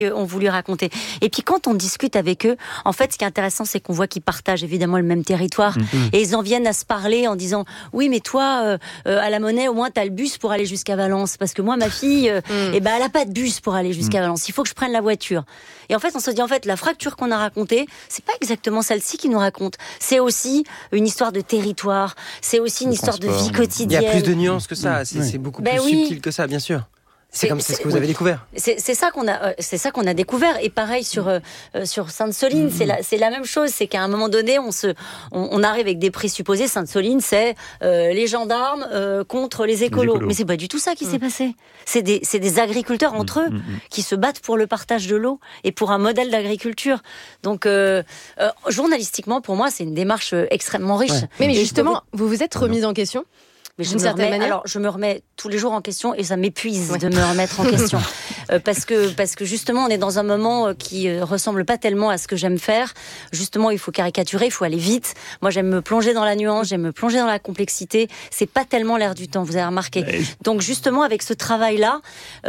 ont voulu raconter. Et puis quand on discute avec eux, en fait, ce qui est intéressant, c'est qu'on voit qu'ils partagent évidemment le même territoire. Et ils en viennent à se parler en disant « Oui, mais toi, à la Monnaie, au moins, t'as le bus pour aller jusqu'à Valence. Parce que moi, ma fille, elle a pas de bus pour aller jusqu'à Valence. Il faut que je prenne la voiture. » Et en fait, on se dit, la fracture qu'on a racontée, c'est pas exactement celle-ci qui nous raconte. C'est aussi une histoire de territoire. C'est aussi une histoire de vie quotidienne. Il y a plus de nuances que ça. C'est beaucoup plus subtil que ça, bien sûr. C'est ce que vous avez découvert. C'est ça qu'on a découvert. Et pareil sur Sainte-Soline, c'est la même chose. C'est qu'à un moment donné, on arrive avec des présupposés. Sainte-Soline, c'est les gendarmes contre les écolos. Mais c'est pas du tout ça qui s'est passé. C'est des agriculteurs entre eux qui se battent pour le partage de l'eau et pour un modèle d'agriculture. Donc, journalistiquement, pour moi, c'est une démarche extrêmement riche. Ouais. Mais justement, vous vous êtes remise en question ? Mais je me remets tous les jours en question et ça m'épuise de me remettre en question parce que justement on est dans un moment qui ressemble pas tellement à ce que j'aime faire. Justement, il faut caricaturer, il faut aller vite. Moi, j'aime me plonger dans la nuance, j'aime me plonger dans la complexité. C'est pas tellement l'air du temps, vous avez remarqué. Donc justement, avec ce travail-là,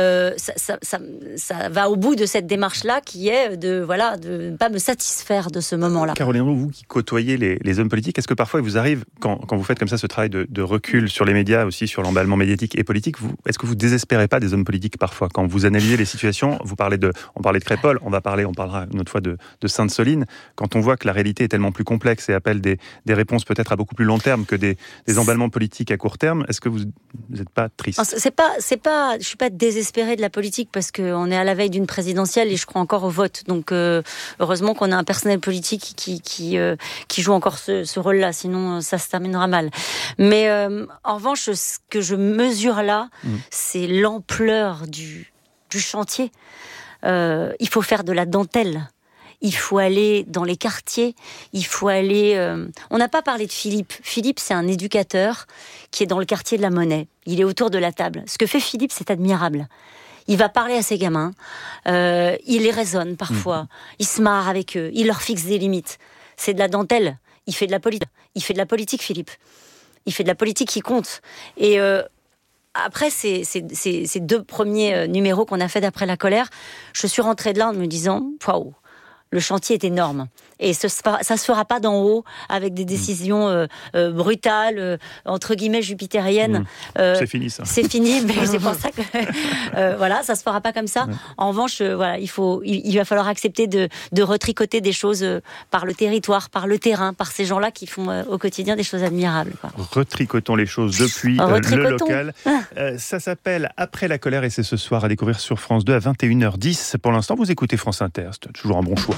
ça va au bout de cette démarche-là qui est de ne pas me satisfaire de ce moment-là. Caroline Roux, vous qui côtoyez les hommes politiques, est-ce que parfois il vous arrive, quand vous faites comme ça ce travail de recul sur les médias, aussi sur l'emballement médiatique et politique, est-ce que vous désespérez pas des hommes politiques parfois quand vous analysez les situations? On parlait de Crépol, on parlera une autre fois de Sainte-Soline. Quand on voit que la réalité est tellement plus complexe et appelle des réponses peut-être à beaucoup plus long terme que des emballements politiques à court terme, est-ce que vous n'êtes pas triste? Je suis pas désespérée de la politique parce qu'on est à la veille d'une présidentielle et je crois encore au vote. Donc heureusement qu'on a un personnel politique qui joue encore ce rôle-là, sinon ça se terminera mal. Mais en revanche, ce que je mesure là, c'est l'ampleur du chantier. Il faut faire de la dentelle. Il faut aller dans les quartiers. Il faut aller... On n'a pas parlé de Philippe. Philippe, c'est un éducateur qui est dans le quartier de la Monnaie. Il est autour de la table. Ce que fait Philippe, c'est admirable. Il va parler à ses gamins. Il les raisonne parfois. Il se marre avec eux. Il leur fixe des limites. C'est de la dentelle. Il fait de la politique. Il fait de la politique, Philippe. Il fait de la politique qui compte. Et après ces 2 premiers numéros qu'on a fait d'après la colère, je suis rentrée de là en me disant « Waouh, le chantier est énorme ». Et ça se fera pas d'en haut avec des décisions brutales, entre guillemets jupitériennes. C'est fini ça. C'est fini, mais c'est pour ça que ça se fera pas comme ça. En revanche, il va falloir accepter de retricoter des choses par le territoire, par le terrain, par ces gens-là qui font au quotidien des choses admirables. Retricotons les choses depuis le local. Ça s'appelle Après la colère et c'est ce soir à découvrir sur France 2 à 21h10. Pour l'instant, vous écoutez France Inter. C'est toujours un bon choix.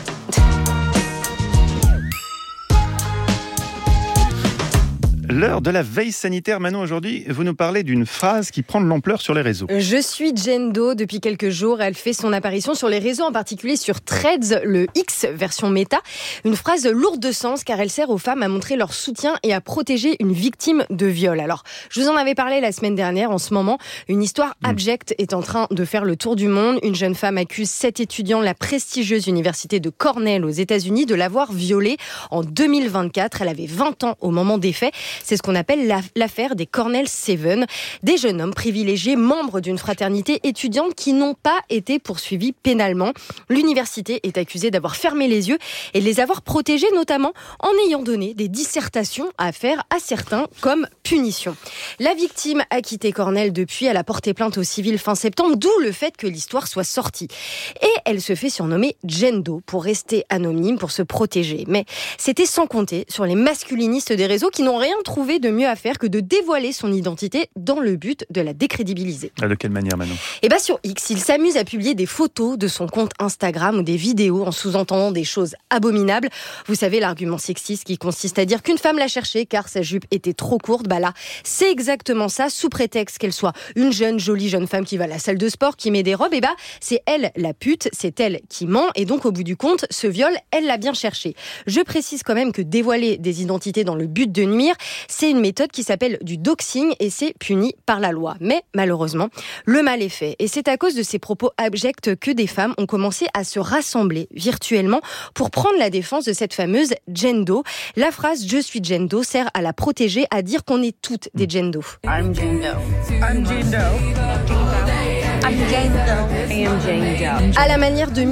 L'heure de la veille sanitaire. Manon, aujourd'hui, vous nous parlez d'une phrase qui prend de l'ampleur sur les réseaux. Je suis Jane Doe depuis quelques jours. Elle fait son apparition sur les réseaux, en particulier sur Threads, le X version méta. Une phrase lourde de sens car elle sert aux femmes à montrer leur soutien et à protéger une victime de viol. Alors, je vous en avais parlé la semaine dernière. En ce moment, une histoire abjecte est en train de faire le tour du monde. Une jeune femme accuse 7 étudiants de la prestigieuse université de Cornell aux États-Unis de l'avoir violée en 2024. Elle avait 20 ans au moment des faits. C'est ce qu'on appelle l'affaire des Cornell 7, des jeunes hommes privilégiés, membres d'une fraternité étudiante qui n'ont pas été poursuivis pénalement. L'université est accusée d'avoir fermé les yeux et de les avoir protégés, notamment en ayant donné des dissertations à faire à certains comme punition. La victime a quitté Cornell depuis, elle a porté plainte au civil fin septembre, d'où le fait que l'histoire soit sortie. Et elle se fait surnommer Jane Doe pour rester anonyme, pour se protéger. Mais c'était sans compter sur les masculinistes des réseaux qui n'ont rien trouvé de mieux à faire que de dévoiler son identité dans le but de la décrédibiliser. De quelle manière, Manon ? Sur X, il s'amuse à publier des photos de son compte Instagram ou des vidéos en sous-entendant des choses abominables. Vous savez, l'argument sexiste qui consiste à dire qu'une femme l'a cherché car sa jupe était trop courte. Là, c'est exactement ça, sous prétexte qu'elle soit une jolie jeune femme qui va à la salle de sport, qui met des robes. C'est elle la pute, c'est elle qui ment. Et donc, au bout du compte, ce viol, elle l'a bien cherché. Je précise quand même que dévoiler des identités dans le but de nuire, c'est une méthode qui s'appelle du doxing et c'est puni par la loi. Mais malheureusement, le mal est fait. Et c'est à cause de ces propos abjects que des femmes ont commencé à se rassembler virtuellement pour prendre la défense de cette fameuse Jane Doe. La phrase « Je suis Jane Doe » sert à la protéger, à dire qu'on est toutes des Jane Doe. I'm Jane Doe. I'm Jane Doe. I'm Jane Doe. I am Jane Doe. À la manière de